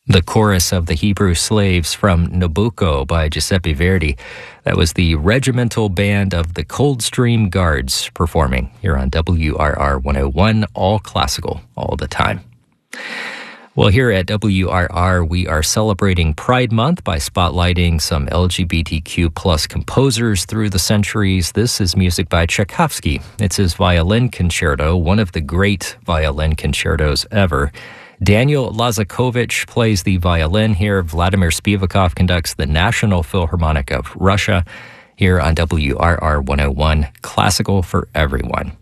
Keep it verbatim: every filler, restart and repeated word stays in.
The chorus of the Hebrew Slaves from Nabucco by Giuseppe Verdi. That was the regimental band of the Coldstream Guards performing here on W R R one oh one, all classical, all the time. Well, here at W R R, we are celebrating Pride Month by spotlighting some L G B T Q plus composers through the centuries. This is music by Tchaikovsky. It's his violin concerto, one of the great violin concertos ever. Daniel Lazakovich plays the violin here. Vladimir Spivakov conducts the National Philharmonic of Russia here on W R R one oh one, Classical for Everyone.